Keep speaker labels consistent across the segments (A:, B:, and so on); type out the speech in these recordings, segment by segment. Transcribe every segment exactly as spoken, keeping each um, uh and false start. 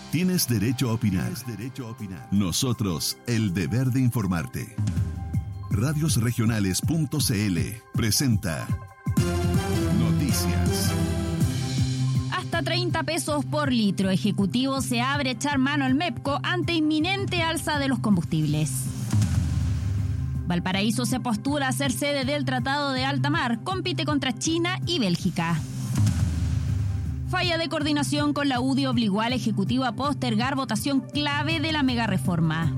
A: Tienes derecho a opinar. Tienes derecho a opinar. Nosotros, el deber de informarte. radios regionales punto c l presenta Noticias.
B: Hasta treinta pesos por litro. Ejecutivo se abre a echar mano al MEPCO ante inminente alza de los combustibles. Valparaíso se postula a ser sede del Tratado de Alta Mar. Compite contra China y Bélgica. Falla de coordinación con la U D I obligó al Ejecutivo a postergar votación clave de la megareforma.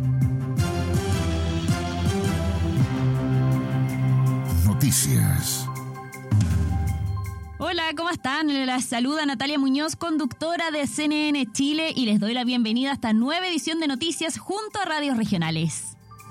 C: Noticias.
B: Hola, ¿cómo están? Les saluda Natalia Muñoz, conductora de C N N Chile, y les doy la bienvenida a esta nueva edición de Noticias junto a Radios Regionales.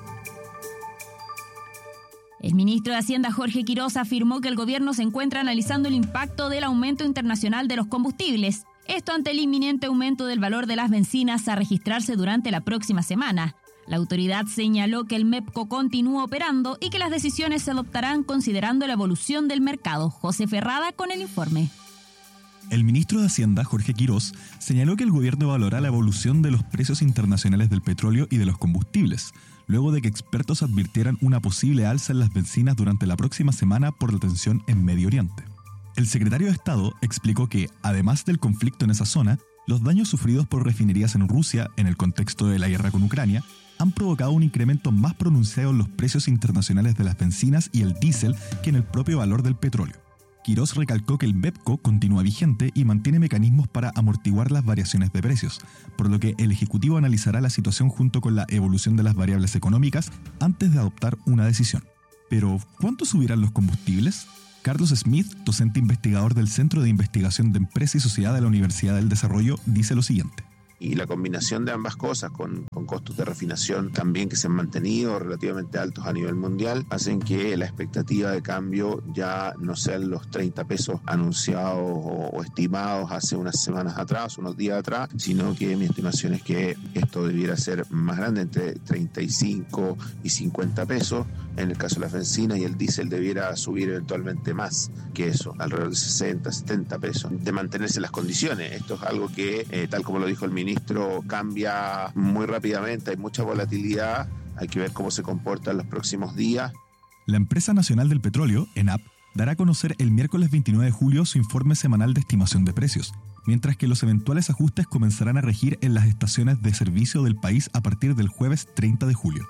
B: El ministro de Hacienda, Jorge Quiroz, afirmó que el gobierno se encuentra analizando el impacto del aumento internacional de los combustibles. Esto ante el inminente aumento del valor de las bencinas a registrarse durante la próxima semana. La autoridad señaló que el MEPCO continúa operando y que las decisiones se adoptarán considerando la evolución del mercado. José Ferrada con el informe.
D: El ministro de Hacienda, Jorge Quiroz, señaló que el gobierno evaluará la evolución de los precios internacionales del petróleo y de los combustibles, luego de que expertos advirtieran una posible alza en las bencinas durante la próxima semana por la tensión en Medio Oriente. El secretario de Estado explicó que, además del conflicto en esa zona, los daños sufridos por refinerías en Rusia, en el contexto de la guerra con Ucrania, han provocado un incremento más pronunciado en los precios internacionales de las bencinas y el diésel que en el propio valor del petróleo. Quiroz recalcó que el MEPCO continúa vigente y mantiene mecanismos para amortiguar las variaciones de precios, por lo que el Ejecutivo analizará la situación junto con la evolución de las variables económicas antes de adoptar una decisión. Pero, ¿cuánto subirán los combustibles? Carlos Smith, docente investigador del Centro de Investigación de Empresa y Sociedad de la Universidad del Desarrollo, dice lo siguiente.
E: Y la combinación de ambas cosas, con, con costos de refinación también que se han mantenido relativamente altos a nivel mundial, hacen que la expectativa de cambio ya no sean los treinta pesos anunciados o, o estimados hace unas semanas atrás, unos días atrás, sino que mi estimación es que esto debiera ser más grande, entre treinta y cinco y cincuenta pesos. En el caso de las bencinas, y el diésel debiera subir eventualmente más que eso, alrededor de sesenta, setenta pesos, de mantenerse las condiciones. Esto es algo que, eh, tal como lo dijo el ministro, ministro cambia muy rápidamente, hay mucha volatilidad, hay que ver cómo se comporta en los próximos días.
D: La Empresa Nacional del Petróleo, ENAP, dará a conocer el miércoles veintinueve de julio su informe semanal de estimación de precios, mientras que los eventuales ajustes comenzarán a regir en las estaciones de servicio del país a partir del jueves treinta de julio.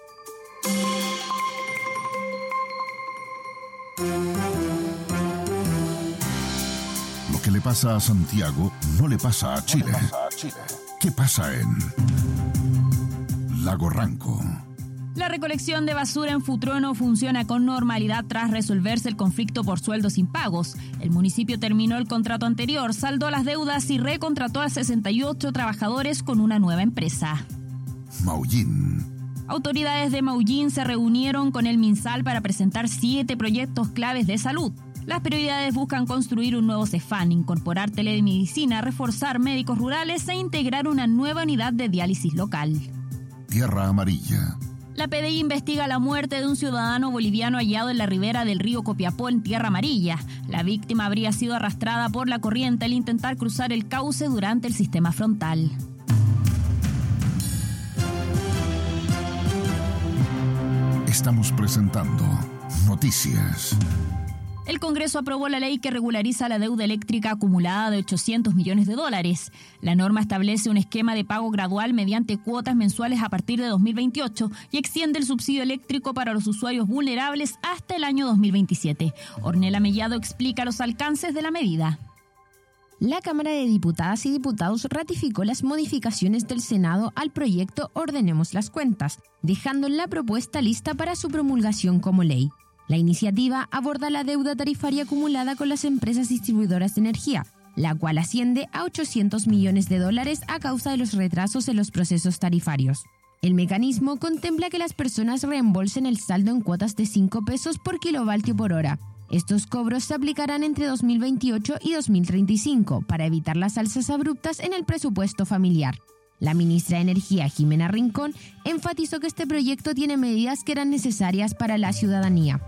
C: Lo que le pasa a Santiago no le pasa a Chile. ¿Qué pasa en Lago Ranco?
B: La recolección de basura en Futrono funciona con normalidad tras resolverse el conflicto por sueldos impagos. El municipio terminó el contrato anterior, saldó las deudas y recontrató a sesenta y ocho trabajadores con una nueva empresa.
C: Maullín.
B: Autoridades de Maullín se reunieron con el MinSal para presentar siete proyectos claves de salud. Las prioridades buscan construir un nuevo Cefán, incorporar telemedicina, reforzar médicos rurales e integrar una nueva unidad de diálisis local.
C: Tierra Amarilla.
B: La P D I investiga la muerte de un ciudadano boliviano hallado en la ribera del río Copiapó en Tierra Amarilla. La víctima habría sido arrastrada por la corriente al intentar cruzar el cauce durante el sistema frontal.
C: Estamos presentando Noticias.
B: El Congreso aprobó la ley que regulariza la deuda eléctrica acumulada de ochocientos millones de dólares. La norma establece un esquema de pago gradual mediante cuotas mensuales a partir de dos mil veintiocho y extiende el subsidio eléctrico para los usuarios vulnerables hasta el año dos mil veintisiete. Ornella Mellado explica los alcances de la medida.
F: La Cámara de Diputadas y Diputados ratificó las modificaciones del Senado al proyecto Ordenemos las Cuentas, dejando la propuesta lista para su promulgación como ley. La iniciativa aborda la deuda tarifaria acumulada con las empresas distribuidoras de energía, la cual asciende a ochocientos millones de dólares a causa de los retrasos en los procesos tarifarios. El mecanismo contempla que las personas reembolsen el saldo en cuotas de cinco pesos por kilovatio por hora. Estos cobros se aplicarán entre dos mil veintiocho y dos mil treinta y cinco para evitar las alzas abruptas en el presupuesto familiar. La ministra de Energía, Jimena Rincón, enfatizó que este proyecto tiene medidas que eran necesarias para la ciudadanía.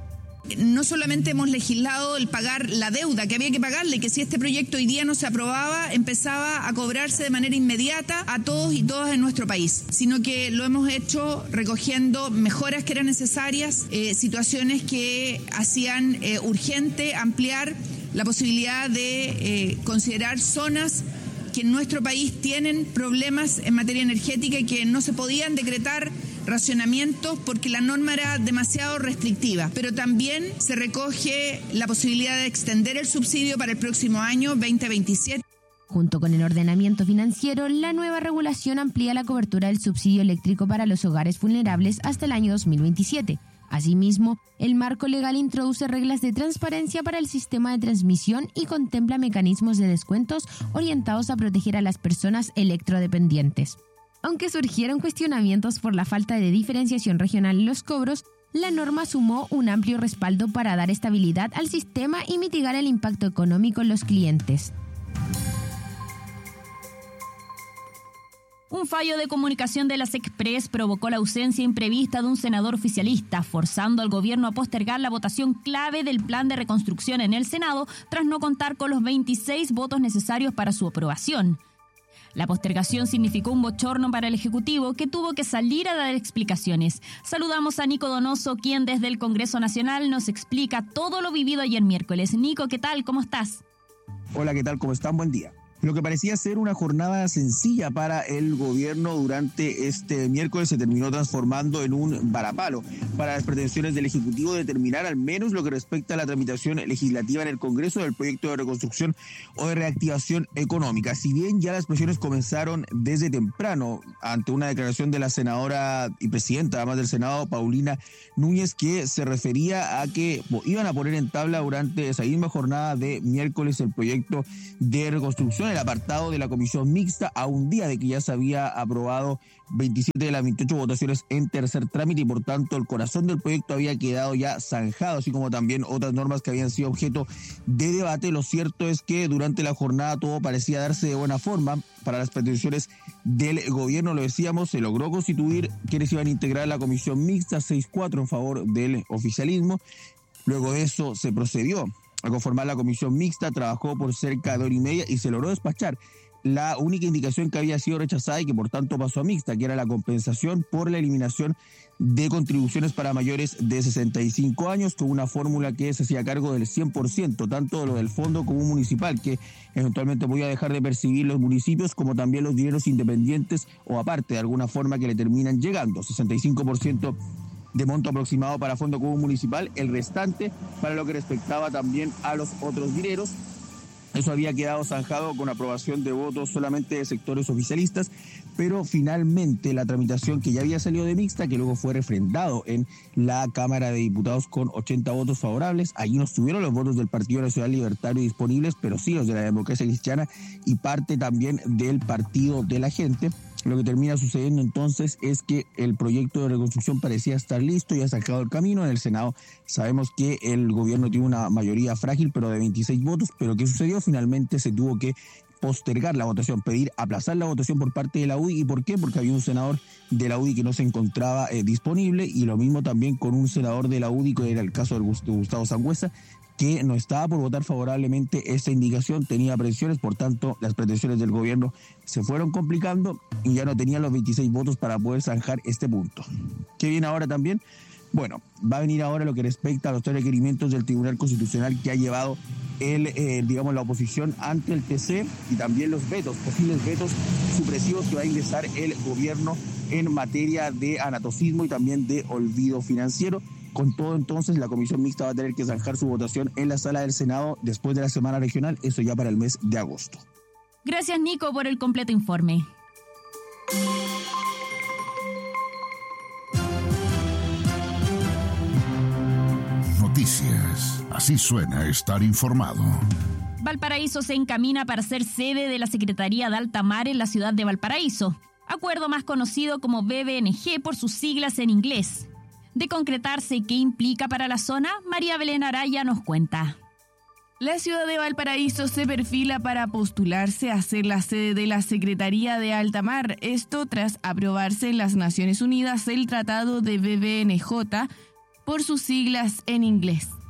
G: No solamente hemos legislado el pagar la deuda que había que pagarle, que si este proyecto hoy día no se aprobaba, empezaba a cobrarse de manera inmediata a todos y todas en nuestro país, sino que lo hemos hecho recogiendo mejoras que eran necesarias, eh, situaciones que hacían eh, urgente ampliar la posibilidad de eh, considerar zonas que en nuestro país tienen problemas en materia energética y que no se podían decretar racionamientos porque la norma era demasiado restrictiva, pero también se recoge la posibilidad de extender el subsidio para el próximo año veinte veintisiete.
F: Junto con el ordenamiento financiero, la nueva regulación amplía la cobertura del subsidio eléctrico para los hogares vulnerables hasta el año dos mil veintisiete. Asimismo, el marco legal introduce reglas de transparencia para el sistema de transmisión y contempla mecanismos de descuentos orientados a proteger a las personas electrodependientes. Aunque surgieron cuestionamientos por la falta de diferenciación regional en los cobros, la norma sumó un amplio respaldo para dar estabilidad al sistema y mitigar el impacto económico en los clientes.
B: Un fallo de comunicación de la SECPRES provocó la ausencia imprevista de un senador oficialista, forzando al gobierno a postergar la votación clave del plan de reconstrucción en el Senado, tras no contar con los veintiséis votos necesarios para su aprobación. La postergación significó un bochorno para el Ejecutivo, que tuvo que salir a dar explicaciones. Saludamos a Nico Donoso, quien desde el Congreso Nacional nos explica todo lo vivido ayer miércoles. Nico, ¿qué tal? ¿Cómo estás?
H: Hola, ¿qué tal? ¿Cómo están? Buen día. Lo que parecía ser una jornada sencilla para el gobierno durante este miércoles se terminó transformando en un varapalo para las pretensiones del Ejecutivo de terminar al menos lo que respecta a la tramitación legislativa en el Congreso del proyecto de reconstrucción o de reactivación económica. Si bien ya las presiones comenzaron desde temprano ante una declaración de la senadora y presidenta, además del Senado, Paulina Núñez, que se refería a que iban a poner en tabla durante esa misma jornada de miércoles el proyecto de reconstrucción, el apartado de la comisión mixta, a un día de que ya se había aprobado veintisiete de las veintiocho votaciones en tercer trámite y por tanto el corazón del proyecto había quedado ya zanjado, así como también otras normas que habían sido objeto de debate. Lo cierto es que durante la jornada todo parecía darse de buena forma para las pretensiones del gobierno. Lo decíamos, se logró constituir quienes iban a integrar la comisión mixta, seis cuatro en favor del oficialismo. Luego de eso se procedió a conformar la comisión mixta, trabajó por cerca de hora y media y se logró despachar la única indicación que había sido rechazada y que por tanto pasó a mixta, que era la compensación por la eliminación de contribuciones para mayores de sesenta y cinco años, con una fórmula que se hacía cargo del cien por ciento, tanto de lo del fondo común municipal, que eventualmente podía dejar de percibir los municipios, como también los dineros independientes o aparte de alguna forma que le terminan llegando, sesenta y cinco por ciento de monto aproximado para Fondo Común Municipal, el restante para lo que respectaba también a los otros dineros. Eso había quedado zanjado con aprobación de votos solamente de sectores oficialistas, pero finalmente la tramitación que ya había salido de mixta, que luego fue refrendado en la Cámara de Diputados con ochenta votos favorables, allí no estuvieron los votos del Partido Nacional Libertario disponibles, pero sí los de la Democracia Cristiana y parte también del Partido de la Gente. Lo que termina sucediendo entonces es que el proyecto de reconstrucción parecía estar listo y ha sacado el camino. En el Senado sabemos que el gobierno tiene una mayoría frágil, pero de veintiséis votos. Pero ¿qué sucedió? Finalmente se tuvo que postergar la votación, pedir aplazar la votación por parte de la U D I. ¿Y por qué? Porque había un senador de la U D I que no se encontraba eh, disponible, y lo mismo también con un senador de la U D I, que era el caso de Gustavo Sangüesa, que no estaba por votar favorablemente esta indicación, tenía presiones, por tanto las pretensiones del gobierno se fueron complicando y ya no tenían los veintiséis votos para poder zanjar este punto. ¿Qué viene ahora también? Bueno, va a venir ahora lo que respecta a los tres requerimientos del Tribunal Constitucional que ha llevado el, eh, digamos, la oposición ante el T C, y también los vetos, posibles vetos supresivos que va a ingresar el gobierno en materia de anatocismo y también de olvido financiero. Con todo, entonces, la comisión mixta va a tener que zanjar su votación en la sala del Senado después de la semana regional, eso ya para el mes de agosto.
B: Gracias, Nico, por el completo informe.
C: Noticias. Así suena estar informado.
B: Valparaíso se encamina para ser sede de la Secretaría de Alta Mar en la ciudad de Valparaíso, acuerdo más conocido como B B N G por sus siglas en inglés. De concretarse qué implica para la zona, María Belén Araya nos cuenta.
I: La ciudad de Valparaíso se perfila para postularse a ser la sede de la Secretaría de Alta Mar, esto tras aprobarse en las Naciones Unidas el Tratado de B B N J por sus siglas en inglés.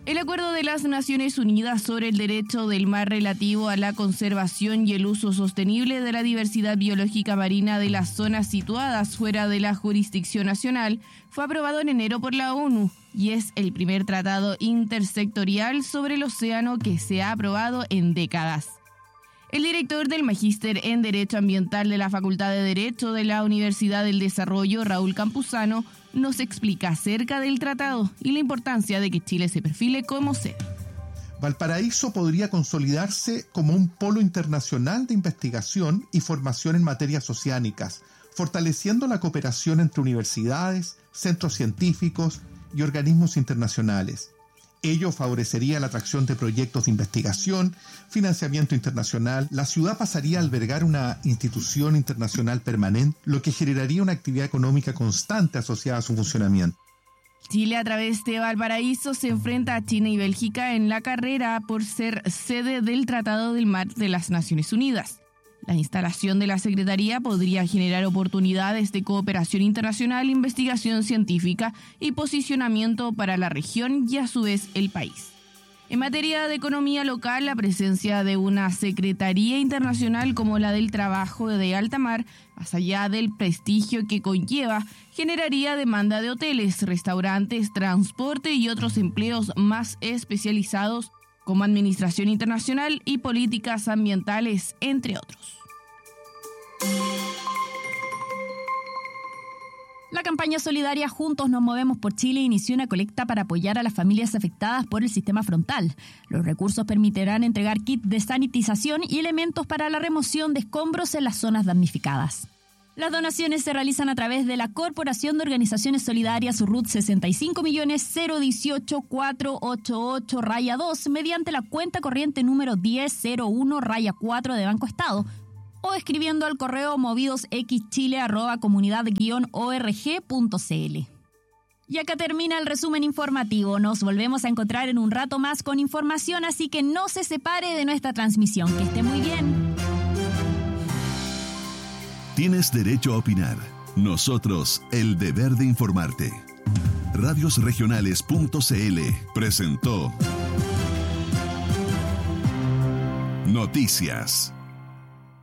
I: El Acuerdo de las Naciones Unidas sobre el derecho del mar relativo a la conservación y el uso sostenible de la diversidad biológica marina de las zonas situadas fuera de la jurisdicción nacional fue aprobado en enero por la ONU y es el primer tratado intersectorial sobre el océano que se ha aprobado en décadas. El director del Magíster en Derecho Ambiental de la Facultad de Derecho de la Universidad del Desarrollo, Raúl Campuzano, nos explica acerca del tratado y la importancia de que Chile se perfile como sede.
J: Valparaíso podría consolidarse como un polo internacional de investigación y formación en materias oceánicas, fortaleciendo la cooperación entre universidades, centros científicos y organismos internacionales. Ello favorecería la atracción de proyectos de investigación, financiamiento internacional. La ciudad pasaría a albergar una institución internacional permanente, lo que generaría una actividad económica constante asociada a su funcionamiento.
I: Chile, a través de Valparaíso, se enfrenta a China y Bélgica en la carrera por ser sede del Tratado del Mar de las Naciones Unidas. La instalación de la Secretaría podría generar oportunidades de cooperación internacional, investigación científica y posicionamiento para la región y a su vez el país. En materia de economía local, la presencia de una Secretaría Internacional como la del Trabajo de alta mar, más allá del prestigio que conlleva, generaría demanda de hoteles, restaurantes, transporte y otros empleos más especializados como administración internacional y políticas ambientales, entre otros.
B: La campaña solidaria Juntos Nos Movemos por Chile inició una colecta para apoyar a las familias afectadas por el sistema frontal. Los recursos permitirán entregar kits de sanitización y elementos para la remoción de escombros en las zonas damnificadas. Las donaciones se realizan a través de la Corporación de Organizaciones Solidarias R U T sesenta y cinco millones cero dieciocho cuatrocientos ochenta y ocho raya dos mediante la cuenta corriente número diez cero uno raya cuatro de Banco Estado o escribiendo al correo movidosxchile arroba comunidad guión org punto cl. Y acá termina el resumen informativo. Nos volvemos a encontrar en un rato más con información, así que no se separe de nuestra transmisión. Que esté muy bien.
A: Tienes derecho a opinar. Nosotros, el deber de informarte. radios regionales punto cl presentó Noticias.